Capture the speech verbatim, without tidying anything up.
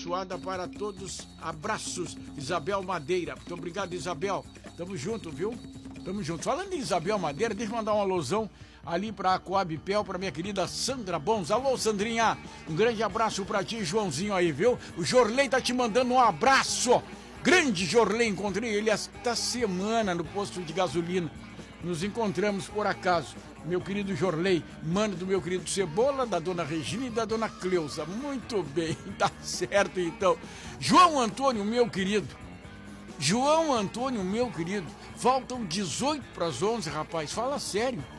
abençoada para todos. Abraços, Isabel Madeira. Muito obrigado, Isabel. Tamo junto, viu? Tamo junto. Falando em Isabel Madeira, deixa eu mandar uma alusão ali pra Coabipel, pra minha querida Sandra Bons. Alô, Sandrinha, um grande abraço pra ti, Joãozinho aí, viu? O Jorley tá te mandando um abraço. Grande Jorley, encontrei ele esta semana no posto de gasolina. Nos encontramos por acaso. Meu querido Jorley, mano do meu querido Cebola, da dona Regina e da dona Cleusa. Muito bem, tá certo então. João Antônio, meu querido. João Antônio, meu querido. Faltam dezoito para as onze, rapaz. Fala sério.